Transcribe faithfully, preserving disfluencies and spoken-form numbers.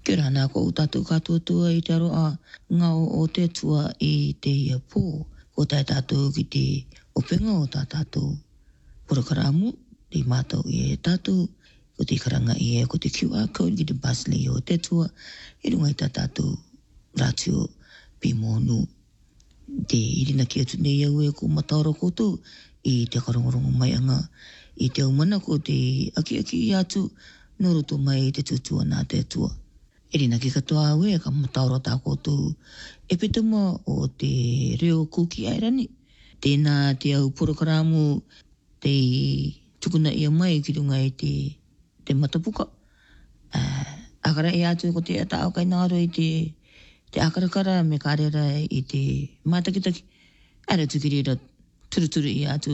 Kia ora nā ko tātou katoa tua i te aroa ngao o te tua i te ia pō. Ko tai tātou ki te openga o tā tātou porokaramu, te mātou i e tātou, ko te karanga i e, ko te Q R code ki te basli o te tua, i runga i tā tātou rātio pi mōnu. Te irina ki atu nei au e ko mataoro koutou i te karongorongo mai anga i te umana ko te aki-aki i atu no roto mai i te tutua nā te tua. Irina ki katoa au e ka mataoro tā koutou e petuma o te reo kuki airani. Tēnā te au porokaramu te tukuna ia mai ki runga i te, te matapuka. Uh, akara e atu ko te ata au kai ngaro i te te akarakara me kārera i te mātakitaki. Ara tukirira turuturu i atu